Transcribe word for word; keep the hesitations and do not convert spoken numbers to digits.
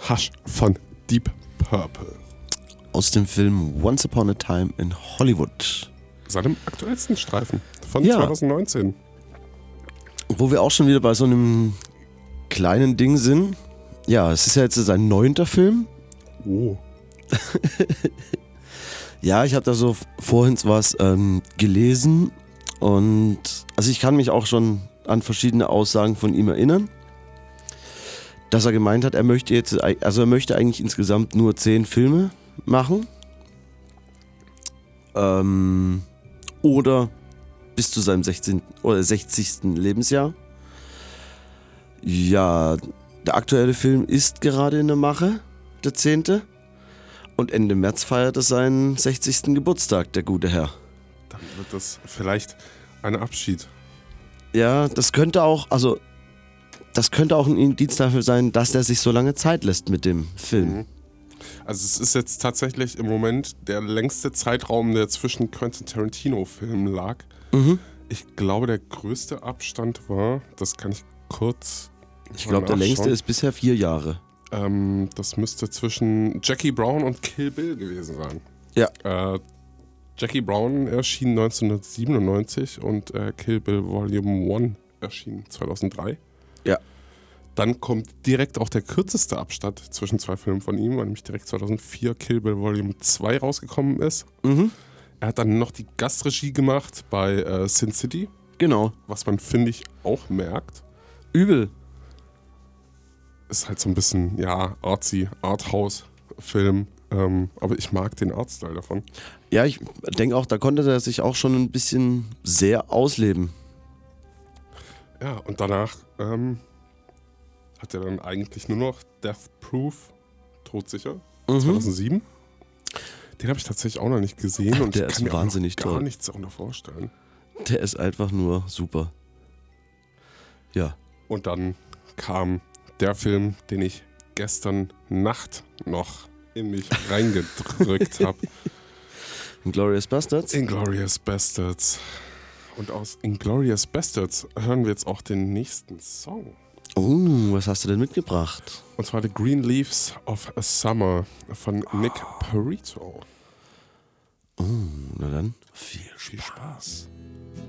Hush von Deep Purple. Aus dem Film Once Upon a Time in Hollywood. Seinem aktuellsten Streifen von Ja. zwanzig neunzehn. Wo wir auch schon wieder bei so einem kleinen Ding sind. Ja, es ist ja jetzt sein neunter Film. Oh. Ja, ich habe da so vorhin was ähm, gelesen und also ich kann mich auch schon an verschiedene Aussagen von ihm erinnern, dass er gemeint hat, er möchte jetzt, also er möchte eigentlich insgesamt nur zehn Filme machen ähm, oder bis zu seinem sechzehnten oder sechzigsten Lebensjahr. Ja, der aktuelle Film ist gerade in der Mache, der zehnte. Und Ende März feiert er seinen sechzigsten Geburtstag, der gute Herr. Dann wird das vielleicht ein Abschied. Ja, das könnte auch, also das könnte auch ein Indiz dafür sein, dass er sich so lange Zeit lässt mit dem Film. Mhm. Also es ist jetzt tatsächlich im Moment der längste Zeitraum, der zwischen Quentin Tarantino-Filmen lag. Mhm. Ich glaube, der größte Abstand war, das kann ich kurz Ich glaube, der längste ist bisher vier Jahre. Ähm, das müsste zwischen Jackie Brown und Kill Bill gewesen sein. Ja. Äh, Jackie Brown erschien neunzehnhundertsiebenundneunzig und äh, Kill Bill Volume eins erschien zweitausenddrei. Ja. Dann kommt direkt auch der kürzeste Abstand zwischen zwei Filmen von ihm, weil nämlich direkt zweitausendvier Kill Bill Volume zwei rausgekommen ist. Mhm. Er hat dann noch die Gastregie gemacht bei äh, Sin City, Genau. was man, finde ich, auch merkt. Übel. Ist halt so ein bisschen, ja, artsy, Arthouse-Film. Ähm, aber ich mag den Artstyle davon. Ja, ich denke auch, da konnte er sich auch schon ein bisschen sehr ausleben. Ja, und danach ähm, hat er dann eigentlich nur noch Death Proof, todsicher, Mhm. zweitausendsieben. Den habe ich tatsächlich auch noch nicht gesehen und Der ich ist kann mir wahnsinnig auch noch gar toll. nichts darunter vorstellen. Der ist einfach nur super. Ja. Und dann kam der Film, den ich gestern Nacht noch in mich reingedrückt habe. Inglourious Basterds. Inglourious Bastards. Und aus Inglourious Bastards hören wir jetzt auch den nächsten Song. Oh, was hast du denn mitgebracht? Und zwar The Green Leaves of a Summer von Nick Perito. Oh, na dann, viel Viel Spaß.